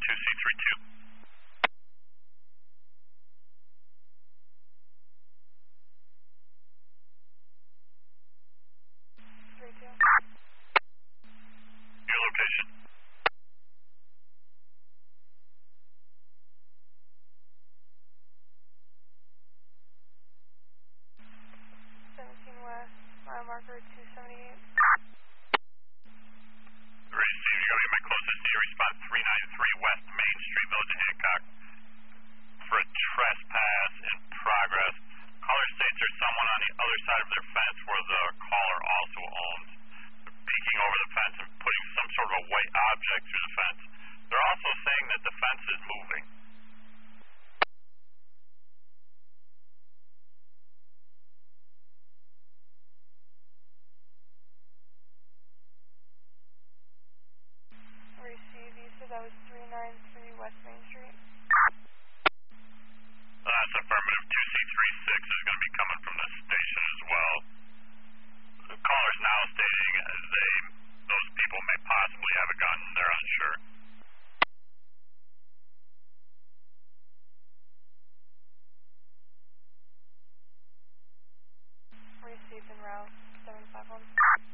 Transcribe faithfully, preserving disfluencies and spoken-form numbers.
two C three two. three two. Your location. seventeen West, mile marker two seventy-eight. Received, you're going to be my closest to you. Response three ninety-three West Main Street, Village of Hancock. For a trespass in progress. Caller states there's someone on the other side of their fence where the caller also owns. They're peeking over the fence and putting some sort of a white object through the fence. They're also saying that the fence is moving. Receive, you said that was three ninety-three West Main Street. Uh, that's affirmative. two C three six is going to be coming from this station as well. The caller's now stating they, those people may possibly have a gun. They're unsure. Received en route, seven five one.